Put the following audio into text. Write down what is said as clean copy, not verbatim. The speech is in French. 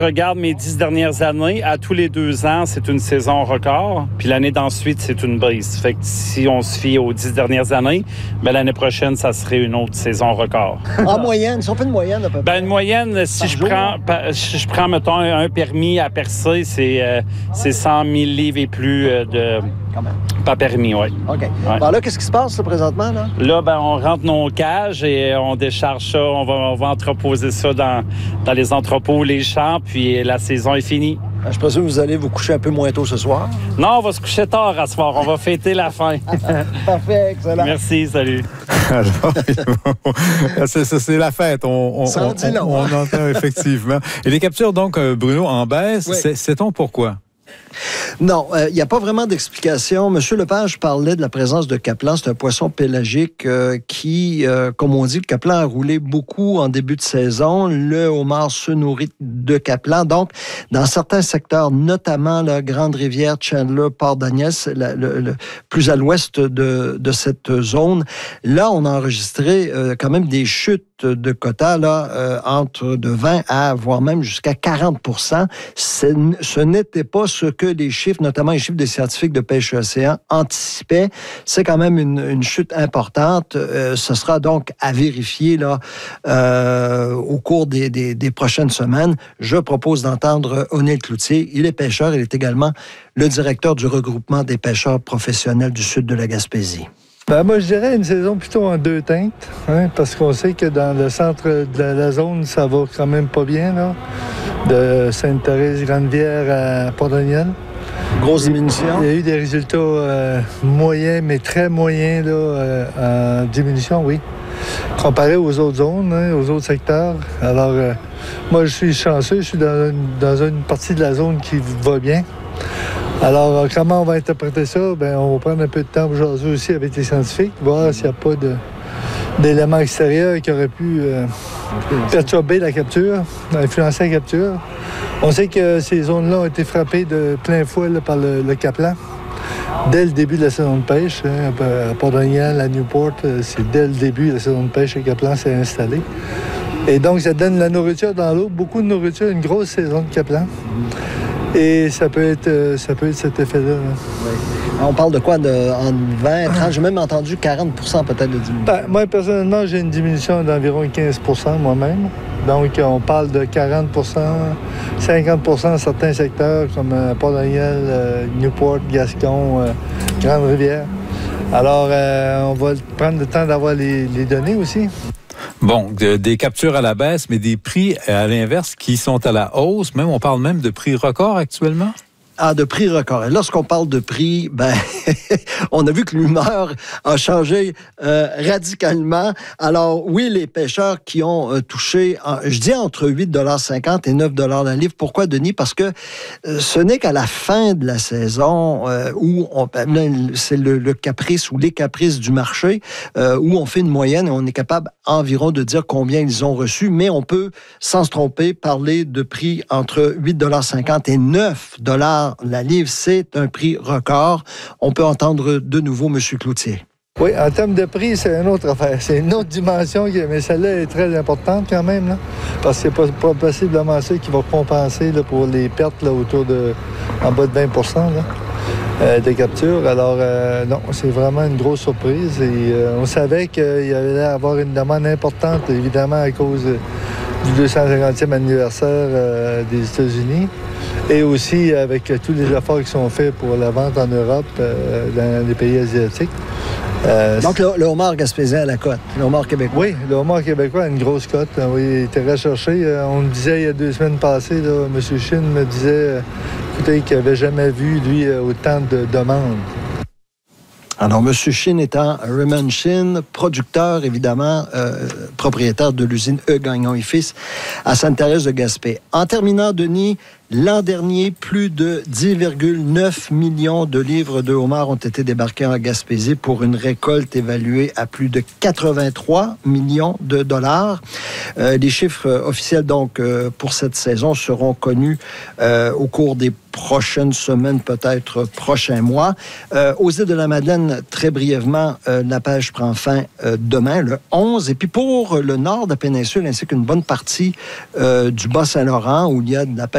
Regarde mes 10 dernières années, à tous les 2 ans, c'est une saison record, puis l'année d'ensuite, c'est une brise. Fait que si on se fie aux 10 dernières années, ben l'année prochaine, ça serait une autre saison record. En moyenne, si on fait une moyenne à peu près. Ben une moyenne, si je prends, mettons, un permis à percer, c'est 100 000 livres et plus pas permis, oui. OK. Ouais. Alors là, qu'est-ce qui se passe là, présentement? Là, ben, on rentre nos cages et on décharge ça. On va entreposer ça dans les entrepôts, les champs, puis la saison est finie. Je présume que vous allez vous coucher un peu moins tôt ce soir. Non, on va se coucher tard à ce soir. On va fêter la fin. Parfait, excellent. Merci, salut. Alors, c'est la fête. On entend effectivement. Et les captures, donc, Bruno, en baisse, oui. Sait-on pourquoi? Non, il n'y a pas vraiment d'explication. Monsieur Lepage parlait de la présence de capelans. C'est un poisson pélagique qui, comme on dit, le caplan a roulé beaucoup en début de saison. Le homard se nourrit de capelans. Donc, dans certains secteurs, notamment la Grande Rivière, Chandler, Port-Daniel, le plus à l'ouest de cette zone, là, on a enregistré quand même des chutes de quotas entre de 20 à voire même jusqu'à 40%. Ce n'était pas ce que les chiffres, notamment les chiffres des scientifiques de pêche océan, anticipaient. C'est quand même une chute importante. Ce sera donc à vérifier au cours des prochaines semaines. Je propose d'entendre O'Neill Cloutier. Il est pêcheur. Il est également le directeur du regroupement des pêcheurs professionnels du sud de la Gaspésie. Moi, je dirais une saison plutôt en deux teintes, parce qu'on sait que dans le centre de la zone, ça va quand même pas bien, là, de Sainte-Thérèse-Grande-Rivière à Port-Daniel. Grosse diminution. Il y a eu des résultats moyens, mais très moyens en diminution, oui, comparé aux autres zones, aux autres secteurs. Alors, moi, je suis chanceux, je suis dans une partie de la zone qui va bien. Alors, comment on va interpréter ça? Bien, on va prendre un peu de temps pour jaser aussi avec les scientifiques, voir s'il n'y a pas d'éléments extérieurs qui auraient pu perturber la capture, influencer la capture. On sait que ces zones-là ont été frappées de plein fouet par le caplan dès le début de la saison de pêche. À Port-Daniel, à Newport, c'est dès le début de la saison de pêche que le caplan s'est installé. Et donc, ça donne la nourriture dans l'eau, beaucoup de nourriture, une grosse saison de caplan. Et ça peut être cet effet-là. Oui. On parle de quoi? En 20, 30, j'ai même entendu 40% peut-être de diminution. Moi, personnellement, j'ai une diminution d'environ 15% moi-même. Donc, on parle de 40%, 50% dans certains secteurs comme Port-Daniel, Newport, Gascon, Grande-Rivière. Alors, on va prendre le temps d'avoir les données aussi. Bon, des captures à la baisse, mais des prix à l'inverse qui sont à la hausse. Même, on parle même de prix record actuellement. Ah, de prix record. Et lorsqu'on parle de prix, on a vu que l'humeur a changé radicalement. Alors, oui, les pêcheurs qui ont touché, je dis entre 8,50 et 9 $ la livre. Pourquoi, Denis? Parce que ce n'est qu'à la fin de la saison où c'est le caprice ou les caprices du marché, où on fait une moyenne et on est capable environ de dire combien ils ont reçu, mais on peut, sans se tromper, parler de prix entre 8,50 et 9 $ la livre. C'est un prix record. On peut entendre de nouveau M. Cloutier. Oui, en termes de prix, c'est une autre affaire. C'est une autre dimension, mais celle-là est très importante quand même, là, parce que c'est pas possiblement ça qui va compenser là, pour les pertes là, en bas de 20 % de capture. Alors, non, c'est vraiment une grosse surprise. Et on savait qu'il y allait avoir une demande importante, évidemment, à cause du 250e anniversaire des États-Unis. Et aussi avec tous les efforts qui sont faits pour la vente en Europe, dans les pays asiatiques. Donc, le homard gaspésien à la cote, le homard québécois. Oui, le homard québécois a une grosse cote. Oui, il était recherché. On me disait il y a 2 semaines passées, là, M. Chine me disait écoutez, qu'il n'avait jamais vu, lui, autant de demandes. Alors, M. Chine étant Raymond Chine, producteur, évidemment, propriétaire de l'usine E. Gagnon et Fils à Sainte-Thérèse-de-Gaspé. En terminant, Denis, l'an dernier, plus de 10,9 millions de livres de homards ont été débarqués en Gaspésie pour une récolte évaluée à plus de 83 millions de dollars. Les chiffres officiels, donc, pour cette saison seront connus au cours des prochaines semaines, peut-être prochains mois. Aux îles de la Madeleine, très brièvement, la pêche prend fin demain, le 11. Et puis pour le nord de la péninsule, ainsi qu'une bonne partie du Bas-Saint-Laurent, où il y a de la pêche